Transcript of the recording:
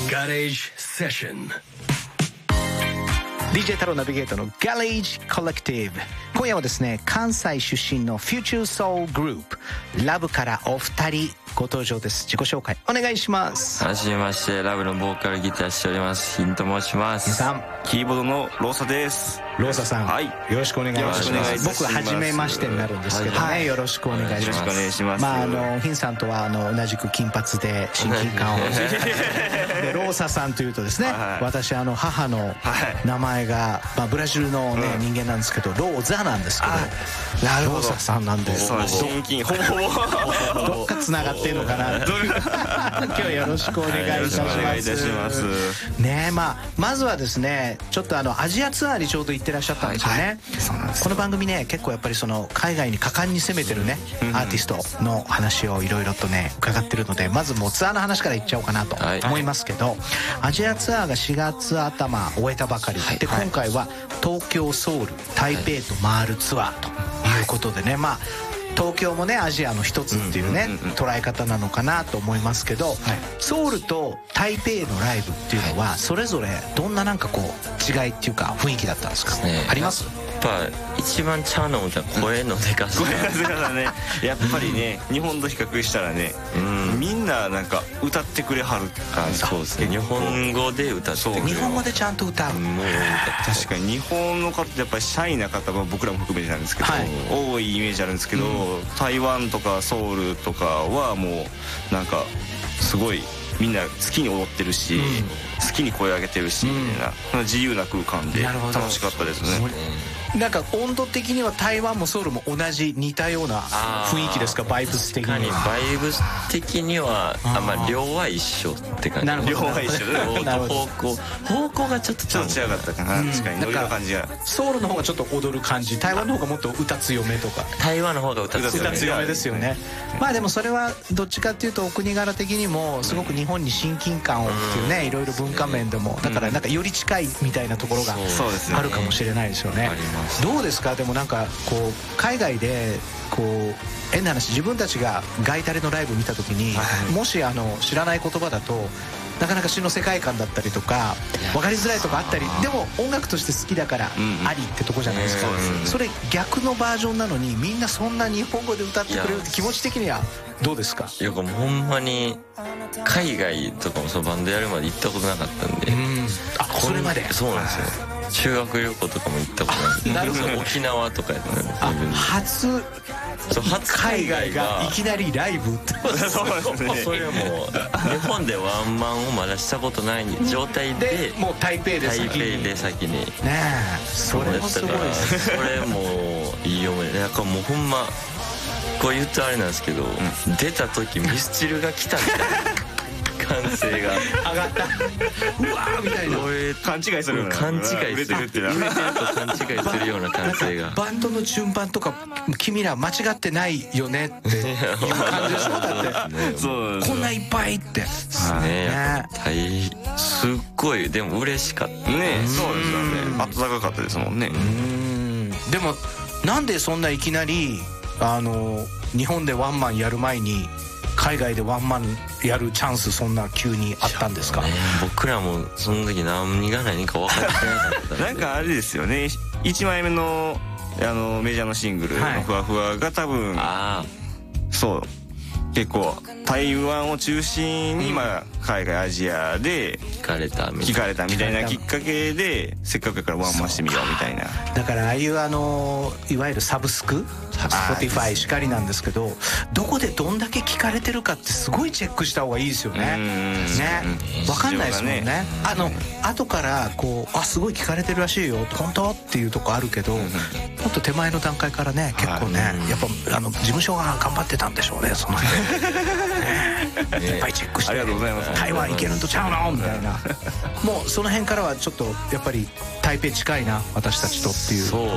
ガレージセッション DJ 太郎ナビゲートのガレージコレクティブ。今夜はですね、関西出身のフューチャーソウルグループラブからお二人ご登場です。自己紹介お願いします。 はじめまして、ラブのボーカルギターしておりますヒンと申します。 ヒンさん、 キーボードのローサです。 ローサさん、 はい、 よろしくお願いします。 よろしくお願いいたします。 僕初めましてになるんですけどね、はい、よろしくお願いします。 よろしくお願いします。 ヒンさんとは同じく金髪で親近感をでローサさんというとですね、はい、私母の名前が、ブラジルの、ね、人間なんですけどローザなんですけど、ローサさんなんで親近ほぼどっかつながってんのかな今日よろしくお願いいたしますね。まずはですね、ちょっとアジアツアーにちょうど行ってらっしゃったんですよね、はい、そうなんです。この番組ね、結構やっぱりその海外に果敢に攻めてるね、アーティストの話をいろいろとね伺ってるので、まずもうツアーの話からいっちゃおうかなと思いますけど、アジアツアーが4月頭終えたばかりで、今回は東京、ソウル、台北と回るツアーということでね、東京もねアジアの一つっていうね捉え方なのかなと思いますけど、ソウルと台北のライブっていうのはそれぞれどんななんかこう違いっていうか雰囲気だったんですか？あります？ やっぱ一番ちゃうのも声のでかさ、 ね、やっぱりね日本と比較したらね、みんななんか歌ってくれはる感じ。 そうですね、日本語で歌ってくれる。 日本語でちゃんと歌う。 確かに日本の方ってやっぱりシャイな方は僕らも含めてなんですけど、多いイメージあるんですけど、台湾とかソウルとかはもうなんかすごいみんな好きに踊ってるし、好きに声上げてるし、みたいな自由な空間で楽しかったですね。 なんか温度的には台湾もソウルも同じ似たような雰囲気ですか？バイブス的には。 バイブス的には量は一緒って感じ。 量は一緒方向がちょっと違かったかな。確かにノリの感じが。 ソウルの方がちょっと踊る感じ、台湾の方がもっと歌強めとか。 台湾の方が歌強めですよね。でもそれはどっちかっていうとお国柄的にもすごく日本に親近感をっていうね、いろいろ文化面でもだからなんかより近いみたいなところがあるかもしれないですよね。どうですか？でもなんかこう海外でこう変な話、自分たちがガイタレのライブ見た時に、もし知らない言葉だとなかなか詩の世界観だったりとか分かりづらいとかあったり、でも音楽として好きだからありってとこじゃないですか。それ逆のバージョンなのにみんなそんな日本語で歌ってくれるって気持ち的にはどうですか？ いやもうほんまに海外とかもそのバンドやるまで行ったことなかったんで。 それまで。 そうなんですよ。修学旅行とかも行ったことない。なるほど。沖縄とかやったんで。 初海外がいきなりライブって。 そうですね。それはもう日本でワンマンをまだしたことない状態で、 もう台北で先に。 ねえ、それもすごいです。 それもいい思い出。なんかもうほんまこう言うとあれなんですけど、出た時ミスチルが来たみたいな。歓声が上がった。うわーみたいな。 勘違いするような。 勘違いする。売れてると勘違いするような歓声が。 バンドの順番とか君ら間違ってないよねっていう感じでしょ。だってこんないっぱいって。 すっごいでも嬉しかったね。 そうですよね。温かかったですもんね。 でもなんでそんないきなり日本でワンマンやる前に海外でワンマンやるチャンスそんな急にあったんですか？ 僕らもその時何が何か分かってなかったんで。 なんかあれですよね、1枚目のメジャーのシングルのふわふわが多分そう結構台湾を中心に海外アジアで聞かれたみたいなきっかけで、せっかくやからワンマンしてみようみたいな。 だからああいういわゆるサブスクSpotify しかりなんですけど、どこでどんだけ聞かれてるかってすごいチェックした方がいいですよね。分かんないですもんね。後からこうすごい聞かれてるらしいよ本当っていうとこあるけど、もっと手前の段階からね結構ね、やっぱ事務所が頑張ってたんでしょうね、その辺いっぱいチェックして、 ありがとうございます。 台湾行けるんとちゃうのみたいな。もうその辺からはちょっとやっぱり台北近いな私たちとっていう。